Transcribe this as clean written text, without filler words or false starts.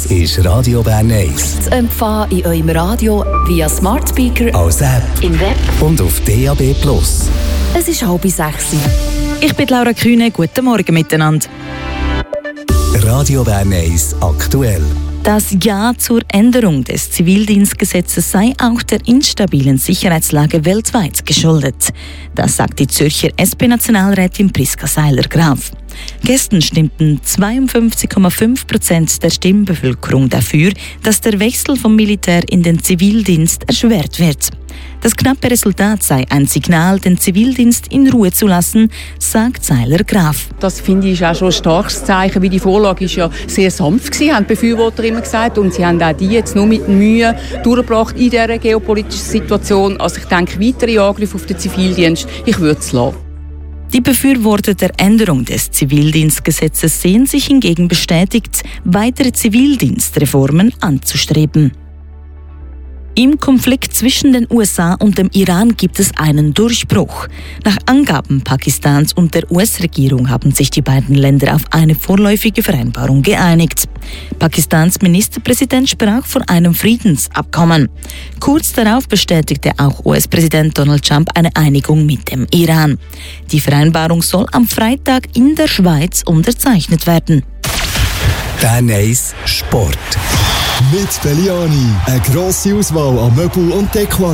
ist Radio Bern 1. Zu empfangen in eurem Radio via Smart Speaker, als App im Web und auf DAB+. Es ist 5:30. Ich bin Laura Kühne. Guten Morgen miteinander. Radio Bern 1 aktuell. Das Ja zur Änderung des Zivildienstgesetzes sei auch der instabilen Sicherheitslage weltweit geschuldet. Das sagt die Zürcher SP-Nationalrätin Priska Seiler-Graf. Gestern stimmten 52,5% der Stimmbevölkerung dafür, dass der Wechsel vom Militär in den Zivildienst erschwert wird. Das knappe Resultat sei ein Signal, den Zivildienst in Ruhe zu lassen, sagt Seiler-Graf. Das finde ich auch schon ein starkes Zeichen, weil die Vorlage ist ja sehr sanft gewesen, haben die Befürworter immer gesagt, und sie haben auch die jetzt nur mit Mühe durchgebracht in dieser geopolitischen Situation. Also ich denke, weitere Angriffe auf den Zivildienst, ich würde es lassen. Die Befürworter der Änderung des Zivildienstgesetzes sehen sich hingegen bestätigt, weitere Zivildienstreformen anzustreben. Im Konflikt zwischen den USA und dem Iran gibt es einen Durchbruch. Nach Angaben Pakistans und der US-Regierung haben sich die beiden Länder auf eine vorläufige Vereinbarung geeinigt. Pakistans Ministerpräsident sprach von einem Friedensabkommen. Kurz darauf bestätigte auch US-Präsident Donald Trump eine Einigung mit dem Iran. Die Vereinbarung soll am Freitag in der Schweiz unterzeichnet werden. Bern 1 Sport. Mit Belliani. Eine grosse Auswahl an Möbel und Dekor.